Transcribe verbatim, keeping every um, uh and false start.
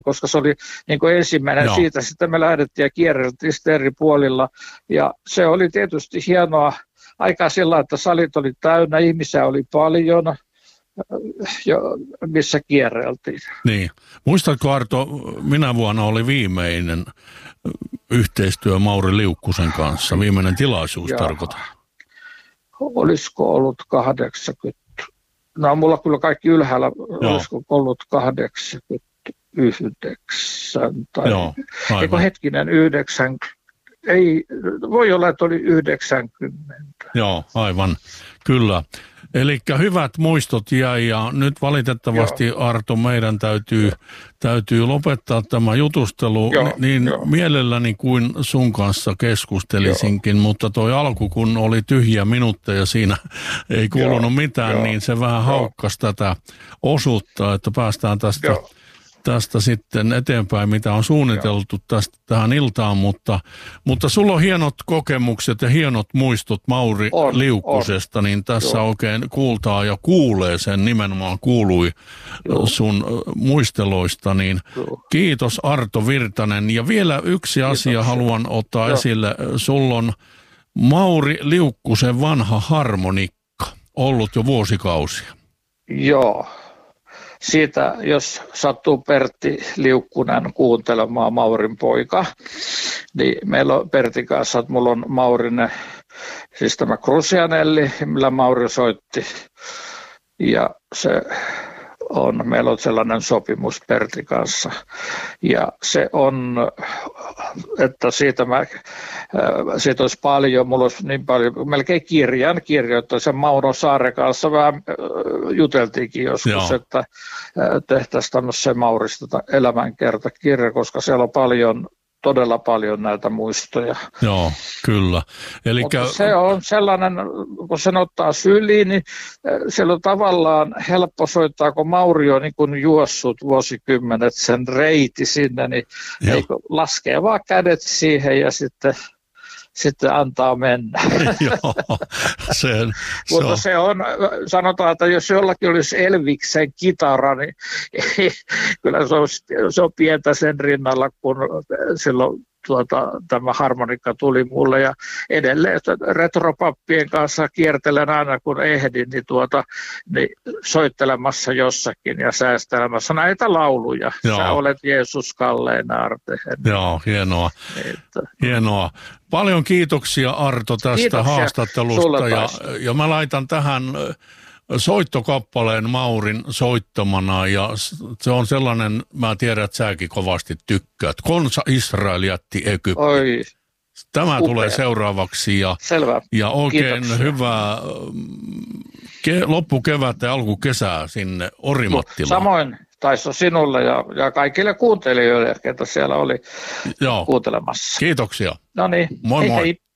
koska se oli niin kuin ensimmäinen. Joo. Siitä sitten me lähdettiin ja kierreltiin sitten eri puolilla. Ja se oli tietysti hienoa aikaa sillä, että salit oli täynnä, ihmisiä oli paljon, jo, missä kierreltiin. Niin. Muistatko, Arto, minä vuonna oli viimeinen yhteistyö Mauri Liukkusen kanssa, viimeinen tilaisuus tarkoitan? Olisiko ollut kahdeksankymmentä? No mulla kyllä kaikki ylhäällä, Joo. olisiko ollut kahdeksankymmentäyhdeksän tai Joo, eikö hetkinen yhdeksänkymmentä, ei, voi olla, että oli yhdeksänkymmentä. Joo, aivan, kyllä. Eli hyvät muistot jäi ja nyt valitettavasti Joo. Arto meidän täytyy, täytyy lopettaa tämä jutustelu Joo, niin jo. mielelläni kuin sun kanssa keskustelisinkin, Joo. mutta toi alku kun oli tyhjiä minuutteja siinä ei kuulunut Joo, mitään, jo. niin se vähän Joo. haukkasi tätä osuutta, että päästään tästä... Joo. tästä sitten eteenpäin, mitä on suunniteltu tästä, tähän iltaan, mutta, mutta sulla on hienot kokemukset ja hienot muistot Mauri on, Liukkusesta, on. niin tässä Joo. oikein kuultaa ja kuulee sen, nimenomaan kuului Joo. sun muisteloista, niin Joo. kiitos Arto Virtanen. Ja vielä yksi kiitos. asia haluan ottaa Joo. esille. Sulla on Mauri Liukkusen vanha harmonikka, ollut jo vuosikausia. Joo. Siitä, jos sattuu Pertti Liukkunen kuuntelemaan, Maurin poika, niin meillä on Pertin kanssa, että mulla on Maurinen, siis tämä Crucianelli, millä Mauri soitti. Ja se on, meillä on sellainen sopimus Pertin kanssa. Ja se on, että siitä, mä, siitä olisi paljon, mulla olisi niin paljon, melkein kirjan kirjoittaisin Mauno Saaren kanssa vähän juteltiinkin joskus, Joo. että tehtäisiin tämmöisen Maurista elämänkertakirja, koska siellä on paljon, todella paljon näitä muistoja. Joo, kyllä. Elikkä... Mutta se on sellainen, kun sen ottaa syliin, niin siellä on tavallaan helppo soittaa, kun Mauri on niin kuin juossut vuosikymmenet sen reiti sinne, niin laskee vaan kädet siihen ja sitten... sitten antaa mennä. Joo, sen, se Mutta on. se on, sanotaan, että jos jollakin olisi Elviksen kitara, niin kyllä se on, se on pientä sen rinnalla, kun silloin tuota, tämä harmonikka tuli mulle. Ja edelleen retropappien kanssa kiertelen aina, kun ehdin, niin, tuota, niin soittelemassa jossakin ja säästelemässä näitä lauluja. Joo. Sä olet Jeesus kallein aartehen. Joo, hienoa. Että, hienoa. Paljon kiitoksia Arto tästä kiitoksia haastattelusta ja, ja mä laitan tähän soittokappaleen Maurin soittamana ja se on sellainen, mä tiedän, että säkin kovasti tykkäät. Konsa Israel jätti Egyptin. Oi. Tämä Upea. tulee seuraavaksi ja, Selvä. ja oikein Kiitoksia. hyvää ke, loppukevättä ja alkukesää sinne Orimattilaan. Samoin Taisto sinulle ja, ja kaikille kuuntelijoille, ketä siellä oli Joo. kuuntelemassa. Kiitoksia. No niin, moi hei moi. hei.